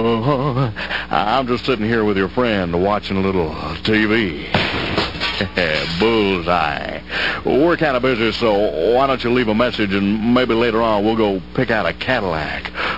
I'm just sitting here with your friend watching a little TV. Bullseye. We're kind of busy, so why don't you leave a message and maybe later on we'll go pick out a Cadillac